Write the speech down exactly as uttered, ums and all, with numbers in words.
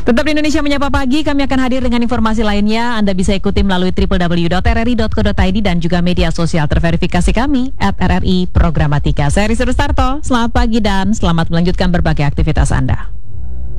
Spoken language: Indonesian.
Tetap di Indonesia Menyapa Pagi, kami akan hadir dengan informasi lainnya. Anda bisa ikuti melalui w w w dot r r i dot co dot i d dan juga media sosial terverifikasi kami at R R I Programatika. Saya Rizky Rustarto, selamat pagi dan selamat melanjutkan berbagai aktivitas Anda.